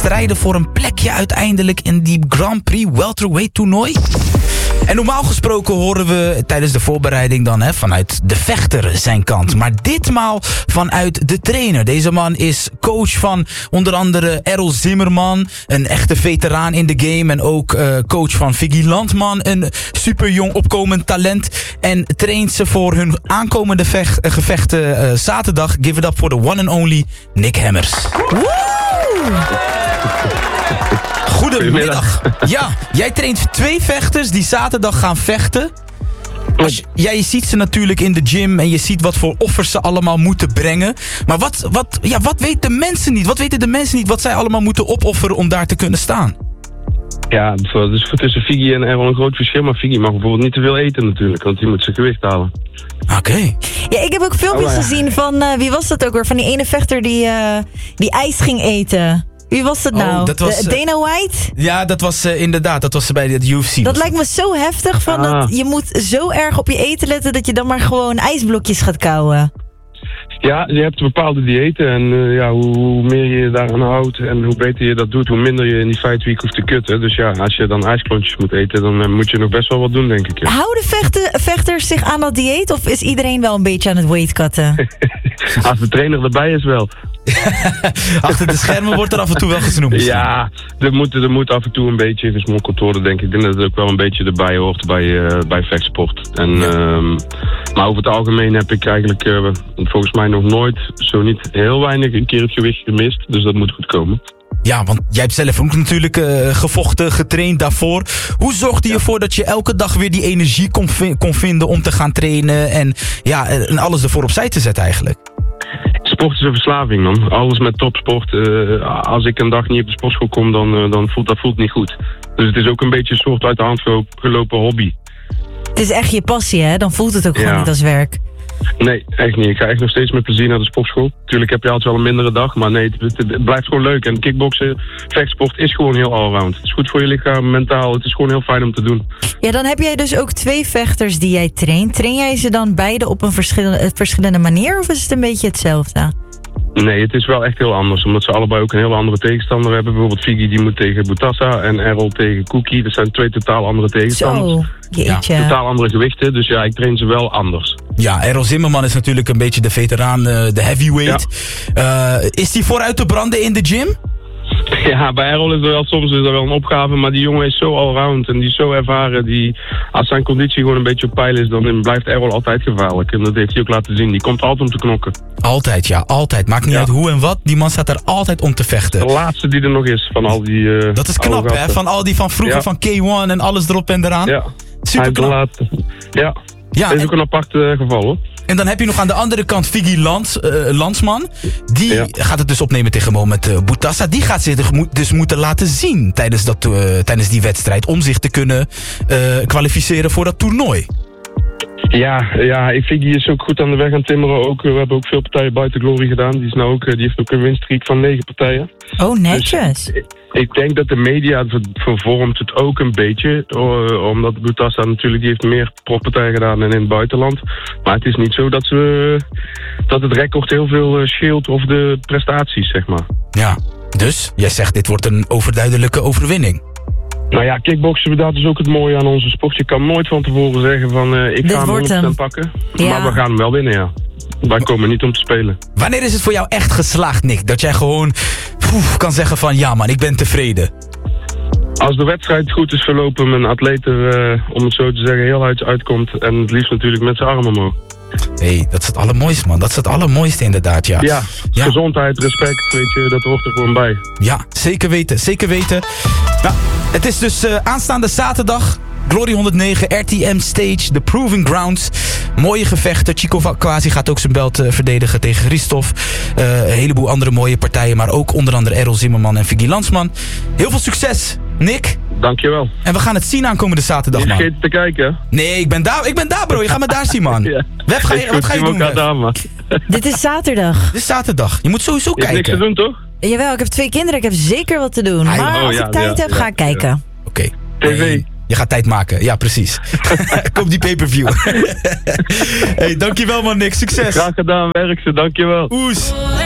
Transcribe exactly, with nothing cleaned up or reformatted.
strijden voor een plekje uiteindelijk in die Grand Prix welterweight toernooi. En normaal gesproken horen we tijdens de voorbereiding dan hè, vanuit de vechter zijn kant. Maar ditmaal vanuit de trainer. Deze man is coach van onder andere Errol Zimmerman. Een echte veteraan in de game. En ook uh, coach van Viggy Landman. Een super jong opkomend talent. En traint ze voor hun aankomende vecht, uh, gevechten uh, zaterdag. Give it up for the one and only Nick Hammers. Goedemiddag. Ja, jij traint twee vechters die zaterdag gaan vechten. Als je, ja, je ziet ze natuurlijk in de gym en je ziet wat voor offers ze allemaal moeten brengen. Maar wat, wat, ja, wat weten de mensen niet? Wat weten de mensen niet wat zij allemaal moeten opofferen om daar te kunnen staan? Ja, dus tussen Viggy en Errol een groot verschil. Maar Viggy mag bijvoorbeeld niet te veel eten natuurlijk, want die moet zijn gewicht halen. Oké. Okay. Ja, ik heb ook filmpjes oh, ja. gezien van, uh, wie was dat ook weer? Van die ene vechter die, uh, die ijs ging eten. Wie was dat nou? Oh, dat was, uh, Dana White? Ja, dat was uh, inderdaad. Dat was bij de U F C. Dat lijkt me zo heftig. Van ah. dat je moet zo erg op je eten letten dat je dan maar gewoon ijsblokjes gaat kauwen. Ja, je hebt bepaalde diëten en uh, ja, hoe, hoe meer je je daaraan houdt en hoe beter je dat doet, hoe minder je in die fight week hoeft te kutten. Dus ja, als je dan ijsklontjes moet eten, dan uh, moet je nog best wel wat doen, denk ik. Ja. Houden vechten, vechters zich aan dat dieet of is iedereen wel een beetje aan het weightcutten? Als de trainer erbij is wel. Achter de schermen wordt er af en toe wel gesnoemd. Ja, er moet, er moet af en toe een beetje gesmokkeld worden, denk ik. Ik denk dat het ook wel een beetje erbij hoort bij, uh, bij vechtsport. En, ja. um, maar over het algemeen heb ik eigenlijk uh, volgens mij nog nooit, zo niet heel weinig, een keer het gewicht gemist. Dus dat moet goed komen. Ja, want jij hebt zelf ook natuurlijk uh, gevochten, getraind daarvoor. Hoe zorgde je ervoor ja. dat je elke dag weer die energie kon, vi- kon vinden om te gaan trainen en, ja, en alles ervoor opzij te zetten eigenlijk? Sport is een verslaving, man. Alles met topsport. Uh, als ik een dag niet op de sportschool kom, dan, uh, dan voelt dat voelt niet goed. Dus het is ook een beetje een soort uit de hand gelopen hobby. Het is echt je passie, hè? Dan voelt het ook gewoon ja. niet als werk. Nee, echt niet. Ik ga echt nog steeds met plezier naar de sportschool. Tuurlijk heb je altijd wel een mindere dag, maar nee, het, het, het blijft gewoon leuk. En kickboksen, vechtsport is gewoon heel allround. Het is goed voor je lichaam, mentaal. Het is gewoon heel fijn om te doen. Ja, dan heb jij dus ook twee vechters die jij traint. Train jij ze dan beide op een verschillende, verschillende manier of is het een beetje hetzelfde? Nee, het is wel echt heel anders. Omdat ze allebei ook een heel andere tegenstander hebben. Bijvoorbeeld Viggy die moet tegen Butassa en Errol tegen Cookie. Dat zijn twee totaal andere tegenstanders. Zo, jeetje. Ja, totaal andere gewichten. Dus ja, ik train ze wel anders. Ja, Errol Zimmerman is natuurlijk een beetje de veteraan, uh, de heavyweight. Ja. Uh, is die vooruit te branden in de gym? Ja, bij Errol is er wel soms is er wel een opgave, maar die jongen is zo allround en die is zo ervaren. Die, als zijn conditie gewoon een beetje op peil is, dan blijft Errol altijd gevaarlijk. En dat heeft hij ook laten zien. Die komt altijd om te knokken. Altijd, ja, altijd. Maakt niet ja. uit hoe en wat. Die man staat er altijd om te vechten. De laatste die er nog is van al die... Uh, dat is knap, hè? Van al die van vroeger, ja. van K één en alles erop en eraan. Ja, super knap. De laatste. Ja, ja, dat is ook een apart uh, geval, hoor. En dan heb je nog aan de andere kant Viggy Lands, uh, Landsman. Die ja. gaat het dus opnemen tegen Mohamed uh, Butassa. Die gaat zich dus moeten laten zien tijdens, dat, uh, tijdens die wedstrijd. Om zich te kunnen uh, kwalificeren voor dat toernooi. Ja, ja, Viggy is ook goed aan de weg aan het timmeren. Ook, we hebben ook veel partijen buiten Glory gedaan. Die, is nou ook, die heeft ook een winststreak van negen partijen. Oh, netjes. Dus, ik denk dat de media vervormt het ook een beetje. Omdat Butassa natuurlijk, die heeft meer profpartijen gedaan dan in het buitenland. Maar het is niet zo dat, ze, dat het record heel veel scheelt of de prestaties, zeg maar. Ja, dus jij zegt dit wordt een overduidelijke overwinning. Nou ja, kickboksen, dat is ook het mooie aan onze sport. Je kan nooit van tevoren zeggen van uh, ik dit ga hem honderd procent pakken. Ja. Maar we gaan hem wel winnen, ja. Wij komen niet om te spelen. Wanneer is het voor jou echt geslaagd, Nick? Dat jij gewoon poef, kan zeggen van ja man, ik ben tevreden. Als de wedstrijd goed is verlopen, mijn atleet er, uh, om het zo te zeggen, heel uit uitkomt. En het liefst natuurlijk met zijn armen omhoog. Hé, hey, dat is het allermooiste, man. Dat is het allermooiste inderdaad, ja. Ja, ja. Gezondheid, respect, weet je, dat hoort er gewoon bij. Ja, zeker weten, zeker weten. Nou, het is dus uh, aanstaande zaterdag. Glory honderdnegen, R T M Stage, The Proving Grounds. Mooie gevechten. Chico Kwasi gaat ook zijn belt uh, verdedigen tegen Christophe. Uh, een heleboel andere mooie partijen. Maar ook onder andere Errol Zimmerman en Viggy Landsman. Heel veel succes, Nick. Dankjewel. En we gaan het zien aankomende zaterdag, man. Niet vergeten te kijken. Nee, ik ben daar, ik ben daar bro. Je gaat me daar zien, man. Ja. Wef, ga je, wat ga je doen, Wef? Daar, Dit is zaterdag. Dit is zaterdag. Je moet sowieso je kijken. Niks te doen, toch? Jawel, ik heb twee kinderen. Ik heb zeker wat te doen. Maar oh, als ja, ik tijd ja, heb, ja, ga ik kijken. Ja. Oké. Okay. T V. Je gaat tijd maken, ja precies. Koop die pay-per-view. Hey, dankjewel man Nick, succes. Graag gedaan, werk ze, dankjewel. Oes.